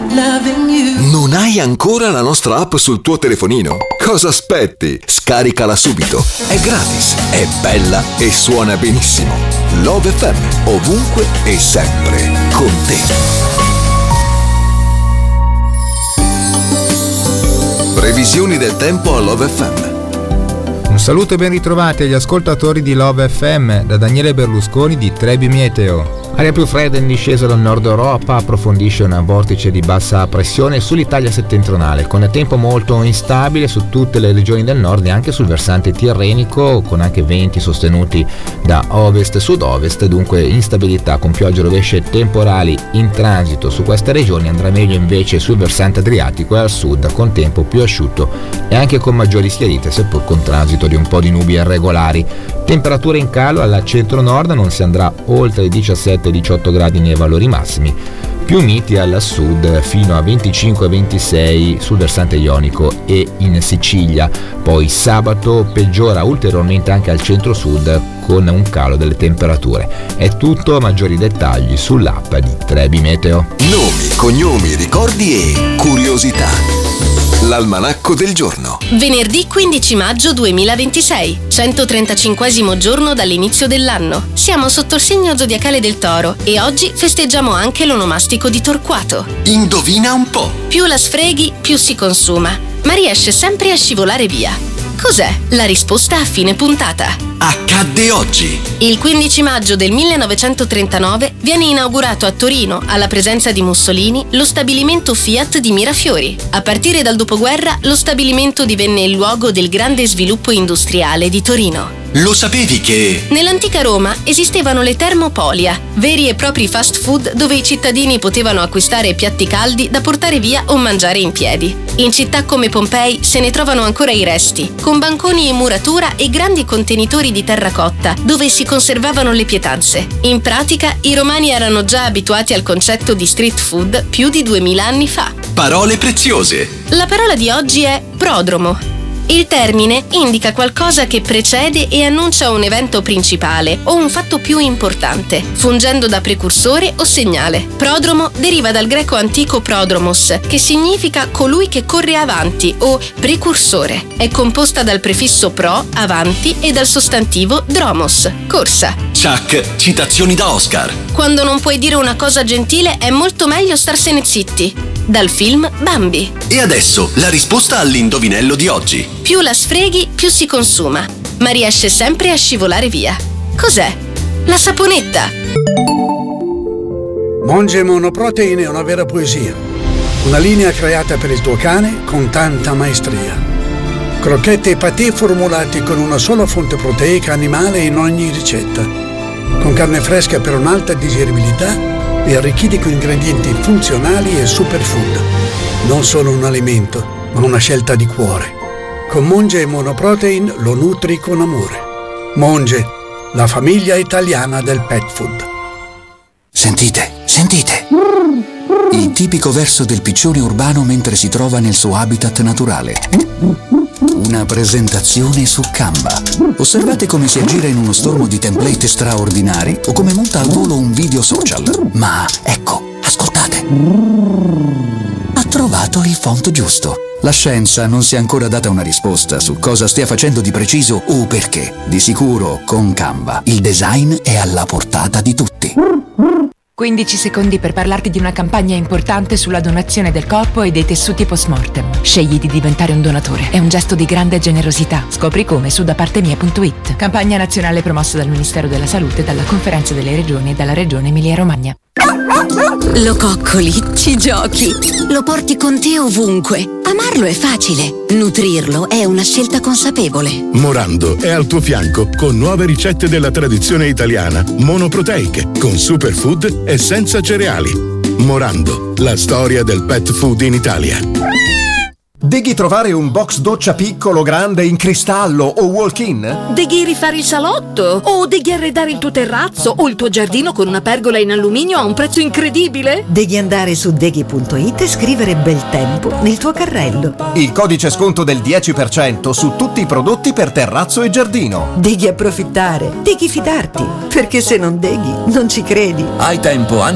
loving you. Non hai ancora la nostra app sul tuo telefonino? Cosa aspetti? Scaricala subito. È gratis, è bella e suona benissimo. Love FM, ovunque e sempre con te. Previsioni del tempo a Love FM. Un saluto e ben ritrovati agli ascoltatori di Love FM da Daniele Berlusconi di Trebi Meteo. Aria più fredda in discesa dal nord Europa approfondisce una vortice di bassa pressione sull'Italia settentrionale, con tempo molto instabile su tutte le regioni del nord e anche sul versante tirrenico, con anche venti sostenuti da ovest e sud-ovest, dunque instabilità con piogge rovesce temporali in transito su queste regioni. Andrà meglio invece sul versante adriatico e al sud, con tempo più asciutto e anche con maggiori schiarite, seppur con transito di un po' di nubi irregolari. Temperature in calo alla centro-nord, non si andrà oltre i 17-18 gradi nei valori massimi, più miti al sud fino a 25-26 sul versante ionico e in Sicilia. Poi sabato peggiora ulteriormente anche al centro-sud con un calo delle temperature. È tutto, maggiori dettagli sull'app di Trebi Meteo. Nomi, cognomi, ricordi e curiosità. L'almanacco del giorno. Venerdì 15 maggio 2026, 135esimo giorno dall'inizio dell'anno. Siamo sotto il segno zodiacale del Toro e oggi festeggiamo anche l'onomastico di Torquato. Indovina un po'. Più la sfreghi, più si consuma, ma riesce sempre a scivolare via. Cos'è? La risposta a fine puntata. Accadde oggi. Il 15 maggio del 1939 viene inaugurato a Torino, alla presenza di Mussolini, lo stabilimento Fiat di Mirafiori. A partire dal dopoguerra, lo stabilimento divenne il luogo del grande sviluppo industriale di Torino. Lo sapevi che... Nell'antica Roma esistevano le Termopolia, veri e propri fast food dove i cittadini potevano acquistare piatti caldi da portare via o mangiare in piedi. In città come Pompei se ne trovano ancora i resti, con banconi in muratura e grandi contenitori di terracotta dove si conservavano le pietanze. In pratica, i romani erano già abituati al concetto di street food più di 2000 anni fa. Parole preziose. La parola di oggi è prodromo. Il termine indica qualcosa che precede e annuncia un evento principale o un fatto più importante, fungendo da precursore o segnale. Prodromo deriva dal greco antico prodromos, che significa colui che corre avanti o precursore. È composta dal prefisso pro, avanti, e dal sostantivo dromos, corsa. Chuck, citazioni da Oscar. Quando non puoi dire una cosa gentile è molto meglio starsene zitti. Dal film Bambi. E adesso la risposta all'indovinello di oggi. Più la sfreghi, più si consuma, ma riesce sempre a scivolare via. Cos'è? La saponetta. Monge Monoprotein è una vera poesia. Una linea creata per il tuo cane con tanta maestria. Crocchette e patè formulati con una sola fonte proteica animale in ogni ricetta. Con carne fresca per un'alta digeribilità e arricchiti con ingredienti funzionali e superfood. Non solo un alimento, ma una scelta di cuore. Con Monge Monoprotein lo nutri con amore. Monge, la famiglia italiana del pet food. Sentite, sentite! Il tipico verso del piccione urbano mentre si trova nel suo habitat naturale. Una presentazione su Canva. Osservate come si aggira in uno stormo di template straordinari o come monta al volo un video social. Ma ecco, ascoltate. Ha trovato il font giusto. La scienza non si è ancora data una risposta su cosa stia facendo di preciso o perché. Di sicuro, con Canva, il design è alla portata di tutti. 15 secondi per parlarti di una campagna importante sulla donazione del corpo e dei tessuti post-mortem. Scegli di diventare un donatore. È un gesto di grande generosità. Scopri come su dapartemia.it. Campagna nazionale promossa dal Ministero della Salute, dalla Conferenza delle Regioni e dalla Regione Emilia-Romagna. Lo coccoli, ci giochi, lo porti con te ovunque. Amarlo è facile, nutrirlo è una scelta consapevole. Morando è al tuo fianco con nuove ricette della tradizione italiana, monoproteiche, con superfood e senza cereali. Morando, la storia del pet food in Italia. Deghi trovare un box doccia piccolo, grande, in cristallo o walk-in? Deghi rifare il salotto? O deghi arredare il tuo terrazzo o il tuo giardino con una pergola in alluminio a un prezzo incredibile? Devi andare su deghi.it e scrivere bel tempo nel tuo carrello. Il codice sconto del 10% su tutti i prodotti per terrazzo e giardino. Devi approfittare, devi fidarti, perché se non deghi non ci credi. Hai tempo anche